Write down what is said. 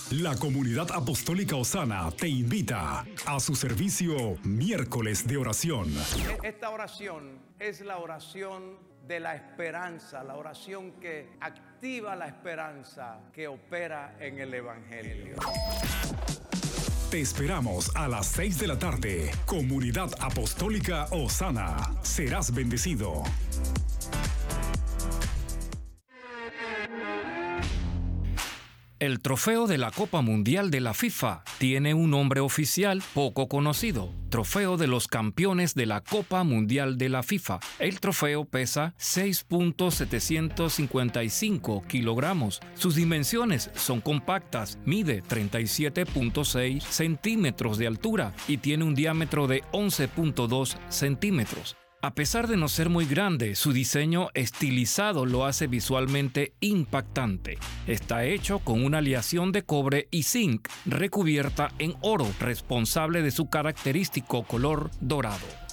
La Comunidad Apostólica Osana te invita a su servicio Miércoles de Oración. Esta oración es la oración de la esperanza, la oración que activa la esperanza que opera en el Evangelio. Te esperamos a las 6 de la tarde. Comunidad Apostólica Osana. Serás bendecido. El trofeo de la Copa Mundial de la FIFA tiene un nombre oficial poco conocido: Trofeo de los Campeones de la Copa Mundial de la FIFA. El trofeo pesa 6.755 kilogramos. Sus dimensiones son compactas, mide 37.6 centímetros de altura y tiene un diámetro de 11.2 centímetros. A pesar de no ser muy grande, su diseño estilizado lo hace visualmente impactante. Está hecho con una aleación de cobre y zinc recubierta en oro, responsable de su característico color dorado.